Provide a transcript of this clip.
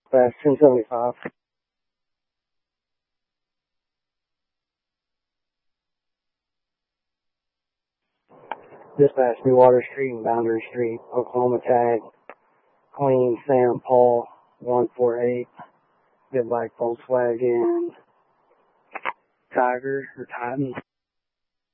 Dispatch 1075. Dispatch New Water Street and Boundary Street, Oklahoma tag. Clean Sam Paul 148. Good black Volkswagen Tiger or Titan.